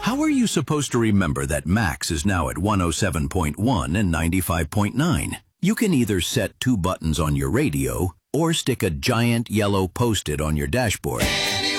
How are you supposed to remember that Max is now at 107.1 and 95.9? You can either set 2 buttons on your radio or stick a giant yellow Post-it on your dashboard.